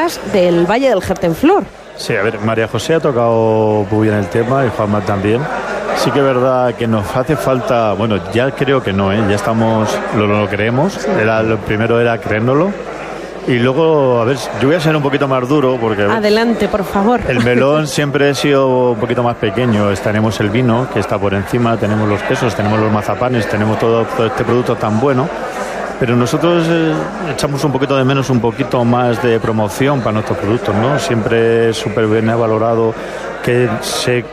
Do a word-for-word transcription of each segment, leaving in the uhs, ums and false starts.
bodegas del Valle del Gertenflor. Sí, a ver, María José ha tocado muy bien el tema y Juanma también. Sí que es verdad que nos hace falta, bueno, ya creo que no, ¿eh? Ya estamos, lo, lo creemos, era, lo primero era creérnoslo. Y luego, a ver, yo voy a ser un poquito más duro porque... Adelante, por favor. El melón siempre ha sido un poquito más pequeño. Tenemos el vino, que está por encima, tenemos los quesos, tenemos los mazapanes, tenemos todo, todo este producto tan bueno. Pero nosotros eh, echamos un poquito de menos, un poquito más de promoción para nuestros productos, ¿no? Siempre es súper bien valorado que se,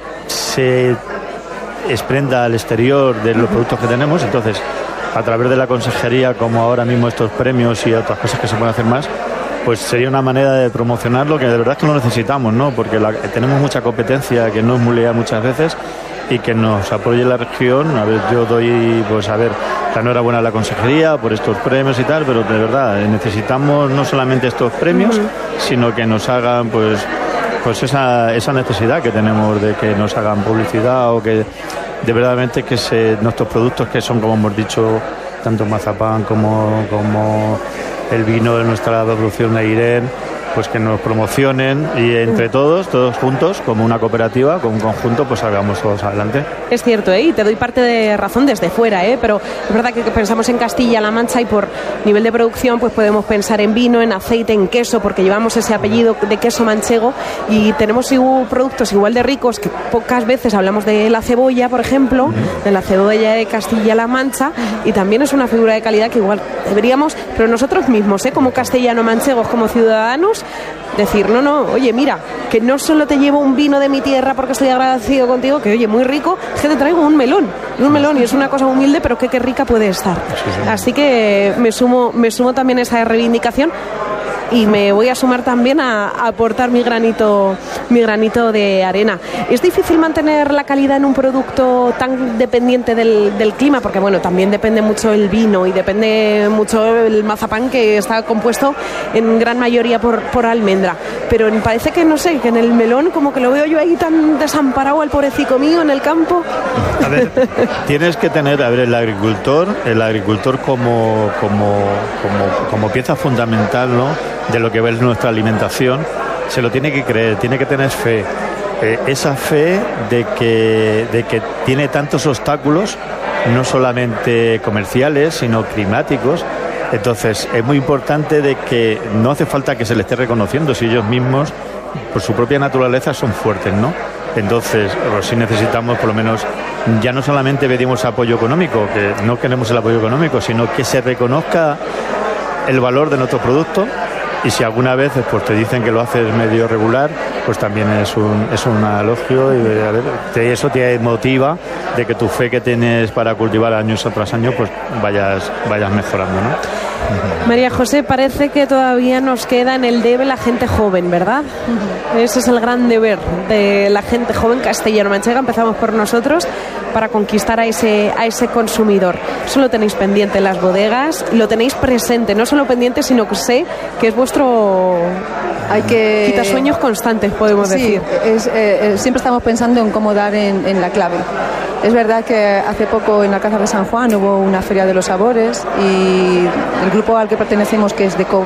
se exprenda al exterior de los productos que tenemos. Entonces, a través de la consejería, como ahora mismo estos premios y otras cosas que se pueden hacer más, pues sería una manera de promocionarlo que de verdad es que lo necesitamos, ¿no? Porque la, tenemos mucha competencia que no es muy leal muchas veces y que nos apoye la región. A ver, yo doy, pues a ver, la enhorabuena a la consejería por estos premios y tal, pero de verdad necesitamos no solamente estos premios, uh-huh. sino que nos hagan, pues, pues esa, esa necesidad que tenemos de que nos hagan publicidad o que de verdaderamente que se, nuestros productos que son, como hemos dicho, tanto mazapán como, como el vino de nuestra producción de Irene, pues que nos promocionen y entre todos, todos juntos, como una cooperativa, como un conjunto, pues salgamos todos adelante. Es cierto, ¿eh? Y te doy parte de razón desde fuera, ¿eh? Pero es verdad que pensamos en Castilla-La Mancha y por nivel de producción pues podemos pensar en vino, en aceite, en queso, porque llevamos ese apellido de queso manchego y tenemos productos igual de ricos que pocas veces hablamos de la cebolla, por ejemplo, uh-huh. de la cebolla de Castilla-La Mancha, y también es una figura de calidad que igual deberíamos, pero nosotros mismos, ¿eh? Como castellano-manchegos, como ciudadanos, decir, no, no, oye, mira, que no solo te llevo un vino de mi tierra porque estoy agradecido contigo, que oye, muy rico, es que te traigo un melón, un melón, y es una cosa humilde, pero que qué rica puede estar. Sí, sí. Así que me sumo, me sumo también a esa reivindicación y me voy a sumar también a, a aportar mi granito, mi granito de arena. ¿Es difícil mantener la calidad en un producto tan dependiente del, del clima? Porque bueno, también depende mucho el vino y depende mucho el mazapán, que está compuesto en gran mayoría por, por almendra. Pero parece que, no sé, que en el melón como que lo veo yo ahí tan desamparado al pobrecito mío en el campo. A ver, tienes que tener, a ver, el agricultor, el agricultor como, como, como, como pieza fundamental, ¿no?, de lo que es nuestra alimentación, se lo tiene que creer, tiene que tener fe. Eh, esa fe de que, de que tiene tantos obstáculos, no solamente comerciales, sino climáticos. Entonces, es muy importante de que no hace falta que se le esté reconociendo si ellos mismos, por su propia naturaleza, son fuertes, ¿no? Entonces, pues sí necesitamos, por lo menos, ya no solamente pedimos apoyo económico, que no queremos el apoyo económico, sino que se reconozca el valor de nuestro producto. Y si alguna vez pues te dicen que lo haces medio regular, pues también es un es un elogio y a ver, te, eso te motiva de que tu fe que tienes para cultivar año tras año pues vayas vayas mejorando, ¿no? María José, parece que todavía nos queda en el debe la gente joven, ¿verdad? Uh-huh. Ese es el gran deber de la gente joven castellano-manchega. Empezamos por nosotros para conquistar a ese a ese consumidor. Eso lo tenéis pendiente en las bodegas, lo tenéis presente, no solo pendiente, sino que sé que es vuestro hay que quitasueños constantes, podemos sí, decir. Es, eh, siempre estamos pensando en cómo dar en, en la clave. Es verdad que hace poco en la Alcázar de San Juan hubo una feria de los sabores y el grupo al que pertenecemos, que es Deco,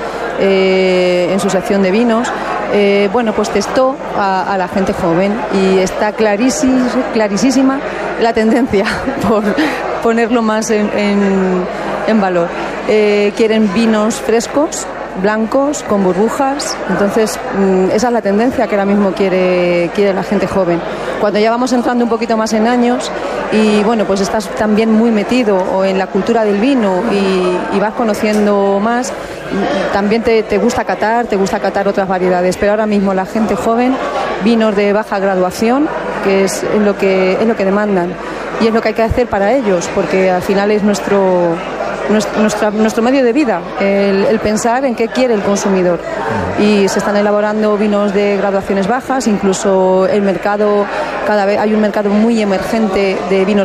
eh, en su sección de vinos, eh, bueno, pues testó a, a la gente joven y está clarísima, clarísima la tendencia por ponerlo más en, en, en valor. Eh, quieren vinos frescos, blancos, con burbujas. Entonces esa es la tendencia que ahora mismo quiere, quiere la gente joven. Cuando ya vamos entrando un poquito más en años y bueno, pues estás también muy metido o en la cultura del vino y, y vas conociendo más, también te, te gusta catar, te gusta catar otras variedades, pero ahora mismo la gente joven, vinos de baja graduación, que es lo que, es lo que demandan y es lo que hay que hacer para ellos, porque al final es nuestro Nuestro, nuestro medio de vida, el, el pensar en qué quiere el consumidor. Y se están elaborando vinos de graduaciones bajas, incluso el mercado, cada vez hay un mercado muy emergente de vinos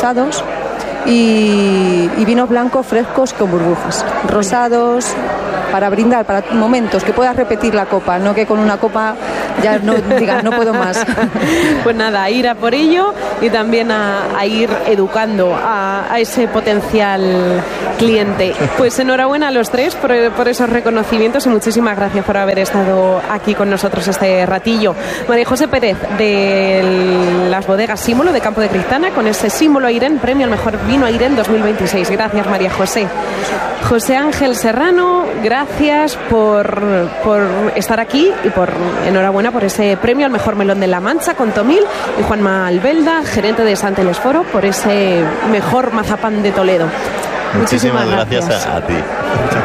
desalcoholizados y, y vinos blancos frescos con burbujas, rosados. para brindar, para momentos, que puedas repetir la copa, no que con una copa ya no digas, no puedo más. Pues nada, a ir a por ello y también a, a ir educando a, a ese potencial cliente. Pues enhorabuena a los tres por, por esos reconocimientos y muchísimas gracias por haber estado aquí con nosotros este ratillo. María José Pérez, de las bodegas Símbolo de Campo de Cristana, con ese Símbolo Airén, premio al mejor vino Airén dos mil veintiséis. Gracias, María José. José Ángel Serrano, gracias por, por estar aquí y por enhorabuena por ese premio al mejor melón de La Mancha con Tomil, y Juanma Albelda, gerente de Sant Telesforo, por ese mejor mazapán de Toledo. Muchísimas, Muchísimas gracias, gracias a, a ti. Muchas